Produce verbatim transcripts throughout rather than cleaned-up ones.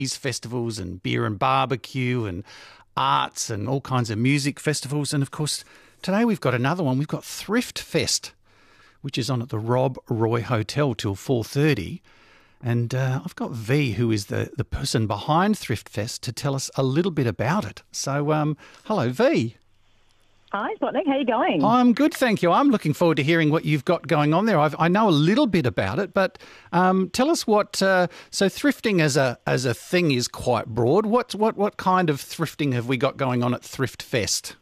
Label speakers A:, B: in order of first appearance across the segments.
A: these festivals and beer and barbecue and arts and all kinds of music festivals. And, of course, today we've got another one. We've got Thrift Fest, which is on at the Rob Roy Hotel till four thirty. And uh, I've got V, who is the, the person behind Thrift Fest, to tell us a little bit about it. So, um, hello, V.
B: Hi, Spotnik. How are you going?
A: I'm good, thank you. I'm looking forward to hearing what you've got going on there. I've, I know a little bit about it, but um, tell us what. Uh, so, thrifting as a as a thing is quite broad. What what what kind of thrifting have we got going on at Thrift Fest?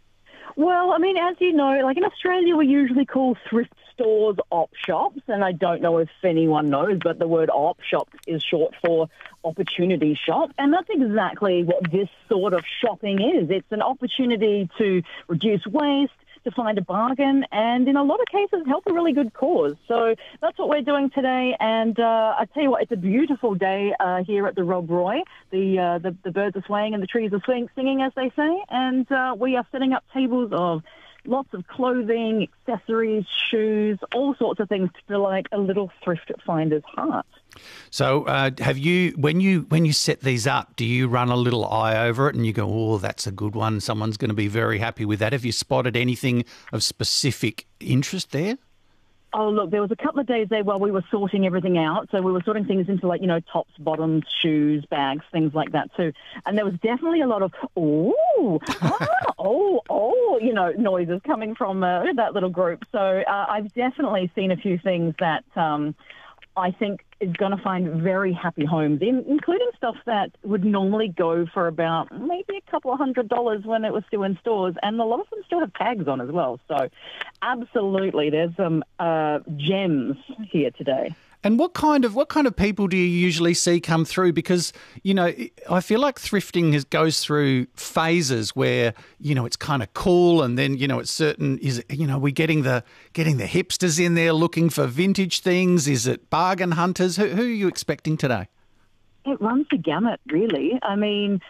B: Well, I mean, as you know, like in Australia, we usually call thrift stores op shops, and I don't know if anyone knows, but the word op shop is short for opportunity shop, and that's exactly what this sort of shopping is. It's an opportunity to reduce waste, to find a bargain, and in a lot of cases help a really good cause. So that's what we're doing today, and uh, I tell you what, it's a beautiful day uh, here at the Rob Roy. The, uh, the the birds are swaying and the trees are swing, singing, as they say, and uh, we are setting up tables of lots of clothing, accessories, shoes, all sorts of things to delight a little thrift finder's heart.
A: So, uh, have you when you when you set these up, do you run a little eye over it and you go, "Oh, that's a good one. Someone's going to be very happy with that." Have you spotted anything of specific interest there?
B: Oh, look, there was a couple of days there while we were sorting everything out. So we were sorting things into, like, you know, tops, bottoms, shoes, bags, things like that too. And there was definitely a lot of, oh, ah, oh, oh, you know, noises coming from uh, that little group. So uh, I've definitely seen a few things that um, I think is going to find very happy homes, in, including stuff that would normally go for about maybe a couple of hundred dollars when it was still in stores, and a lot of them still have tags on as well. So absolutely, there's some uh, gems here today.
A: And what kind of what kind of people do you usually see come through? Because, you know, I feel like thrifting is, goes through phases where, you know, it's kind of cool, and then, you know, it's certain, is it, you know, we getting the getting the hipsters in there looking for vintage things? Is it bargain hunters? Who, who are you expecting today?
B: It runs the gamut, really. I mean,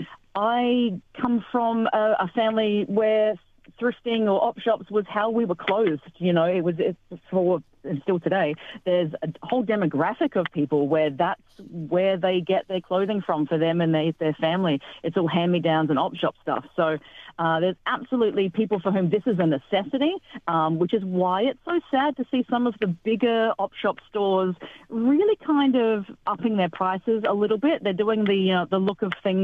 B: I come from a, a family where thrifting or op shops was how we were clothed. You know, it was it's for, and still today, there's a whole demographic of people where that's where they get their clothing from for them and they, their family. It's all hand-me-downs and op shop stuff. So uh, there's absolutely people for whom this is a necessity, um, which is why it's so sad to see some of the bigger op shop stores really kind of upping their prices a little bit. They're doing the uh, the look of things